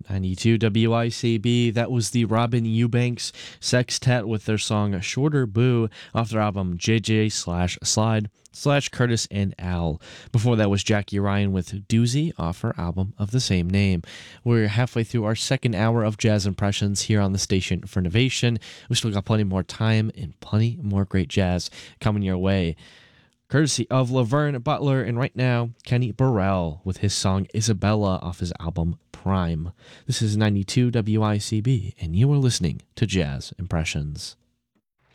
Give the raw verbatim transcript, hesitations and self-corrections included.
ninety-two W I C B, that was the Robin Eubanks Sextet with their song Shorter Boo off their album J J slash Slide slash Curtis and Al. Before that was Jackie Ryan with Doozy off her album of the same name. We're halfway through our second hour of Jazz Impressions here on the station for Innovation. We still got plenty more time and plenty more great jazz coming your way, courtesy of Laverne Butler, and right now, Kenny Burrell with his song Isabella off his album Prime. This is ninety-two W I C B, and you are listening to Jazz Impressions.